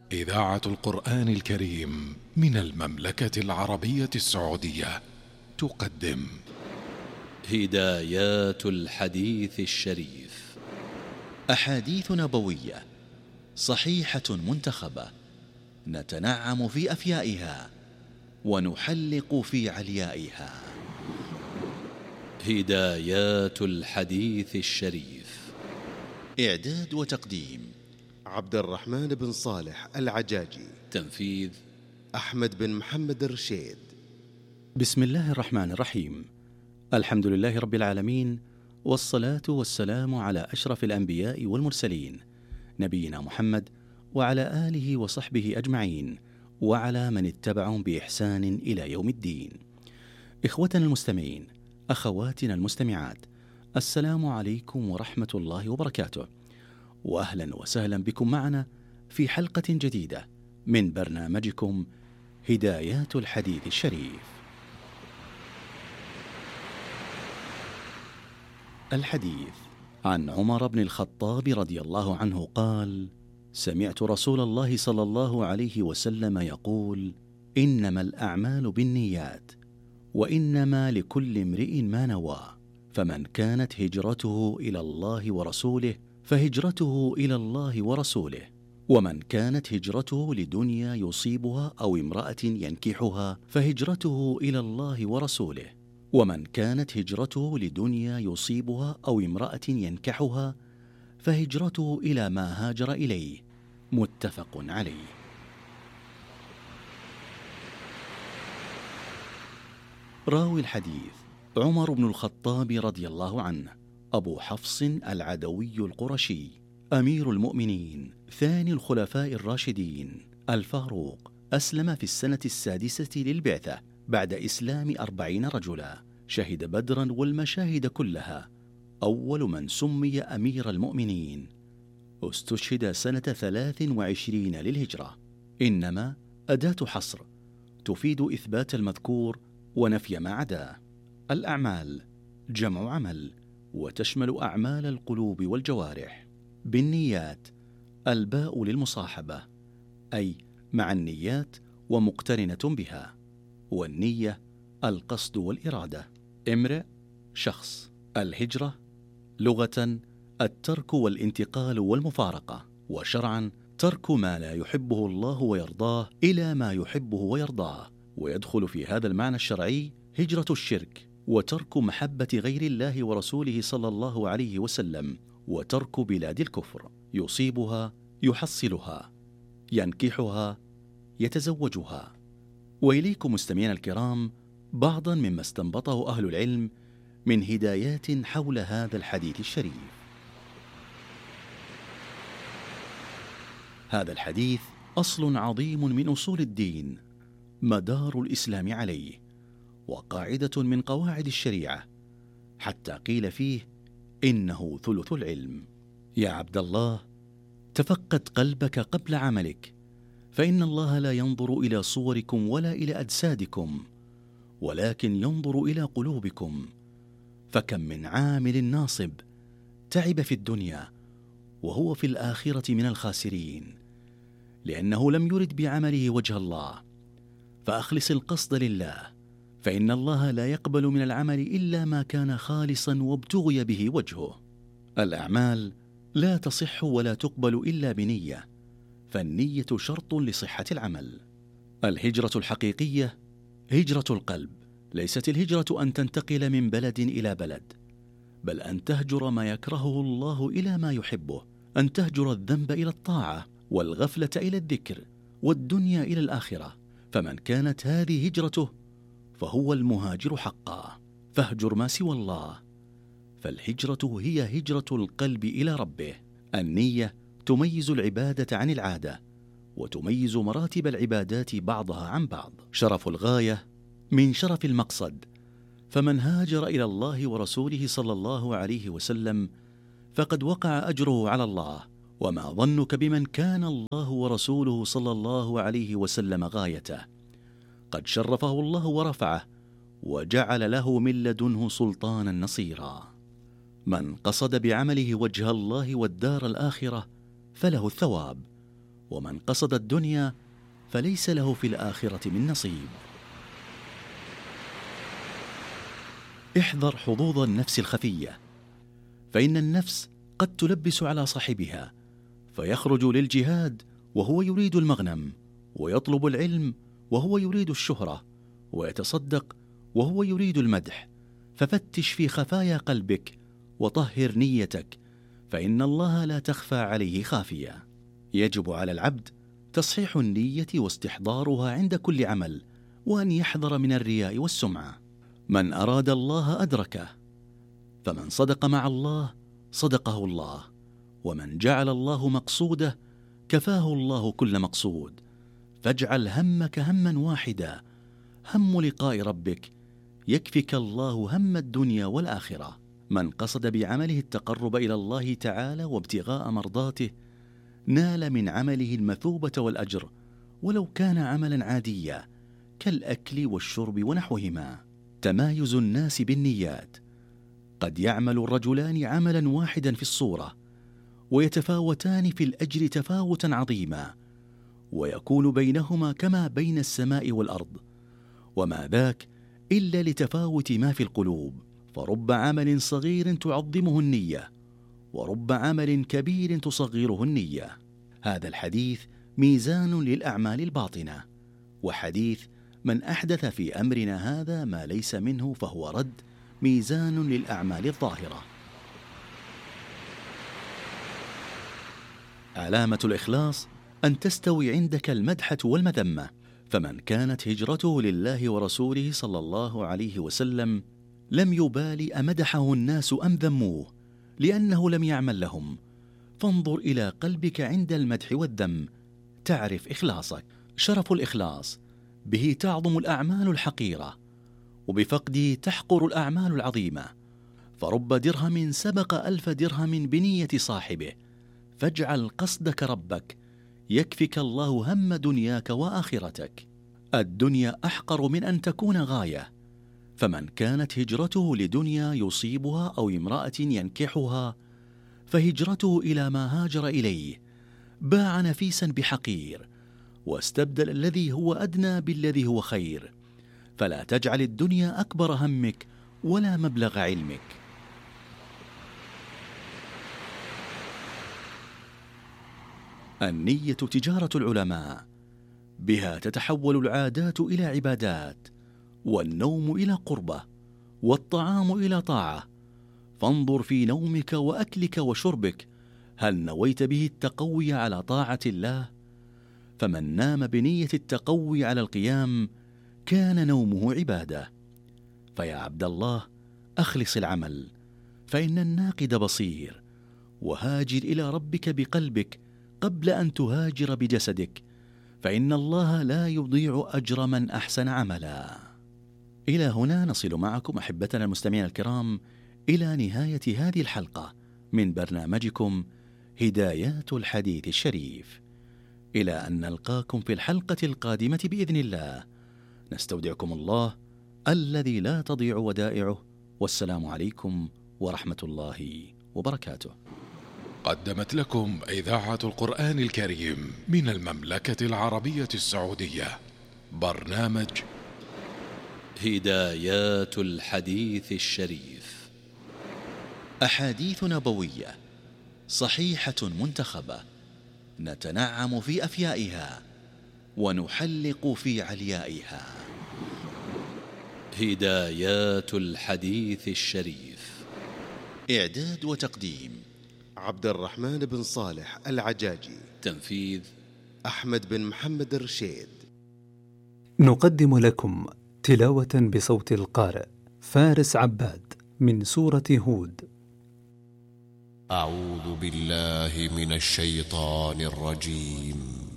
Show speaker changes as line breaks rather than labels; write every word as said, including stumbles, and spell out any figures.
إذاعة القرآن الكريم من المملكة العربية السعودية تقدم
هدايات الحديث الشريف، أحاديث نبوية صحيحة منتخبة نتنعم في أفيائها ونحلق في عليائها. هدايات الحديث الشريف، إعداد وتقديم
عبد الرحمن بن صالح العجاجي،
تنفيذ
أحمد بن محمد الرشيد.
بسم الله الرحمن الرحيم. الحمد لله رب العالمين، والصلاة والسلام على أشرف الأنبياء والمرسلين نبينا محمد وعلى آله وصحبه أجمعين، وعلى من اتبعهم بإحسان إلى يوم الدين. إخوتنا المستمعين، أخواتنا المستمعات، السلام عليكم ورحمة الله وبركاته، وأهلا وسهلا بكم معنا في حلقة جديدة من برنامجكم هدايات الحديث الشريف. الحديث عن عمر بن الخطاب رضي الله عنه قال: سمعت رسول الله صلى الله عليه وسلم يقول: إنما الأعمال بالنيات، وإنما لكل امرئ ما نوى، فمن كانت هجرته إلى الله ورسوله فهجرته إلى الله ورسوله، ومن كانت هجرته لدنيا يصيبها أو امرأة ينكحها فهجرته إلى الله ورسوله، ومن كانت هجرته لدنيا يصيبها أو امرأة ينكحها فهجرته إلى ما هاجر إليه. متفق عليه. راوي الحديث عمر بن الخطاب رضي الله عنه، أبو حفص العدوي القرشي، أمير المؤمنين، ثاني الخلفاء الراشدين الفاروق، أسلم في السنة السادسة للبعثة بعد إسلام أربعين رجلا، شهد بدرا والمشاهد كلها، أول من سمي أمير المؤمنين، استشهد سنة ثلاث وعشرين للهجرة. إنما أداة حصر تفيد إثبات المذكور ونفي ما عداه. الأعمال جمع عمل، وتشمل أعمال القلوب والجوارح. بالنيات الباء للمصاحبة، أي مع النيات ومقترنة بها، والنية القصد والإرادة. امرئ شخص. الهجرة لغة الترك والانتقال والمفارقة، وشرعا ترك ما لا يحبه الله ويرضاه إلى ما يحبه ويرضاه، ويدخل في هذا المعنى الشرعي هجرة الشرك، وترك محبة غير الله ورسوله صلى الله عليه وسلم، وترك بلاد الكفر، يصيبها يحصلها، ينكحها يتزوجها. وإليكم مستمعينا الكرام بعضا مما استنبطه أهل العلم من هدايات حول هذا الحديث الشريف. هذا الحديث أصل عظيم من أصول الدين مدار الإسلام عليه، وقاعدة من قواعد الشريعة، حتى قيل فيه إنه ثلث العلم. يا عبد الله، تفقد قلبك قبل عملك، فإن الله لا ينظر إلى صوركم ولا إلى أجسادكم، ولكن ينظر إلى قلوبكم. فكم من عامل ناصب تعب في الدنيا وهو في الآخرة من الخاسرين، لأنه لم يرد بعمله وجه الله. فأخلص القصد لله، فإن الله لا يقبل من العمل إلا ما كان خالصا وابتغي به وجهه. الأعمال لا تصح ولا تقبل إلا بنية، فالنية شرط لصحة العمل. الهجرة الحقيقية هجرة القلب، ليست الهجرة أن تنتقل من بلد إلى بلد، بل أن تهجر ما يكرهه الله إلى ما يحبه، أن تهجر الذنب إلى الطاعة، والغفلة إلى الذكر، والدنيا إلى الآخرة. فمن كانت هذه هجرته فهو المهاجر حقا. فاهجر ما سوى الله، فالهجرة هي هجرة القلب إلى ربه. النية تميز العبادة عن العادة، وتميز مراتب العبادات بعضها عن بعض. شرف الغاية من شرف المقصد، فمن هاجر إلى الله ورسوله صلى الله عليه وسلم فقد وقع أجره على الله. وما ظنك بمن كان الله ورسوله صلى الله عليه وسلم غايته؟ قد شرفه الله ورفعه، وجعل له من لدنه سلطانا نصيرا. من قصد بعمله وجه الله والدار الآخرة فله الثواب، ومن قصد الدنيا فليس له في الآخرة من نصيب. احذر حظوظ النفس الخفية، فإن النفس قد تلبس على صاحبها فيخرج للجهاد وهو يريد المغنم، ويطلب العلم وهو يريد الشهرة، ويتصدق وهو يريد المدح. ففتش في خفايا قلبك وطهر نيتك، فإن الله لا تخفى عليه خافية. يجب على العبد تصحيح النية واستحضارها عند كل عمل، وأن يحذر من الرياء والسمعة. من أراد الله أدركه، فمن صدق مع الله صدقه الله، ومن جعل الله مقصوده كفاه الله كل مقصود. فاجعل همك هما واحدا، هم لقاء ربك، يكفك الله هم الدنيا والآخرة. من قصد بعمله التقرب إلى الله تعالى وابتغاء مرضاته نال من عمله المثوبة والأجر، ولو كان عملا عاديا كالأكل والشرب ونحوهما. تمايز الناس بالنيات. قد يعمل الرجلان عملا واحدا في الصورة، ويتفاوتان في الأجر تفاوتا عظيما، ويكون بينهما كما بين السماء والأرض، وما ذاك إلا لتفاوت ما في القلوب. فرب عمل صغير تعظمه النية، ورب عمل كبير تصغره النية. هذا الحديث ميزان للأعمال الباطنة، وحديث من أحدث في أمرنا هذا ما ليس منه فهو رد ميزان للأعمال الظاهرة. علامة الإخلاص أن تستوي عندك المدحة والمذمة. فمن كانت هجرته لله ورسوله صلى الله عليه وسلم لم يبال أمدحه الناس أم ذموه، لأنه لم يعمل لهم. فانظر إلى قلبك عند المدح والذم تعرف إخلاصك. شرف الإخلاص به تعظم الأعمال الحقيرة، وبفقده تحقر الأعمال العظيمة. فرب درهم سبق ألف درهم بنية صاحبه. فاجعل قصدك ربك، يكفك الله هم دنياك وآخرتك. الدنيا أحقر من أن تكون غاية، فمن كانت هجرته لدنيا يصيبها أو امرأة ينكحها فهجرته إلى ما هاجر إليه. باع نفيسا بحقير، واستبدل الذي هو أدنى بالذي هو خير. فلا تجعل الدنيا أكبر همك ولا مبلغ علمك. النية تجارة العلماء، بها تتحول العادات إلى عبادات، والنوم إلى قربة، والطعام إلى طاعة. فانظر في نومك وأكلك وشربك هل نويت به التقوي على طاعة الله؟ فمن نام بنية التقوي على القيام كان نومه عبادة. فيا عبد الله أخلص العمل، فإن الناقد بصير. وهاجر إلى ربك بقلبك قبل أن تهاجر بجسدك، فإن الله لا يضيع أجر من أحسن عملا. إلى هنا نصل معكم أحبتنا المستمعين الكرام إلى نهاية هذه الحلقة من برنامجكم هدايات الحديث الشريف. إلى أن نلقاكم في الحلقة القادمة بإذن الله، نستودعكم الله الذي لا تضيع ودائعه، والسلام عليكم ورحمة الله وبركاته.
قدمت لكم إذاعة القرآن الكريم من المملكة العربية السعودية برنامج
هدايات الحديث الشريف. أحاديث نبوية صحيحة منتخبة، نتنعم في أفيائها ونحلق في عليائها. هدايات الحديث الشريف. إعداد وتقديم
عبد الرحمن بن صالح العجاجي.
تنفيذ
أحمد بن محمد الرشيد.
نقدم لكم تلاوة بصوت القارئ فارس عباد من سورة هود.
أعوذ بالله من الشيطان الرجيم.